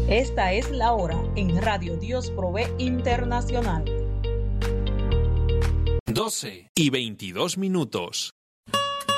Esta es la hora en Radio Dios Provee Internacional. 12:22.